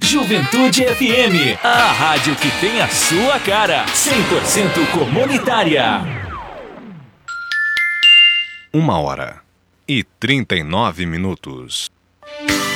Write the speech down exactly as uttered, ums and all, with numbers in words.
Juventude F M, a rádio que tem a sua cara, cem por cento comunitária. Uma hora e trinta e nove minutos.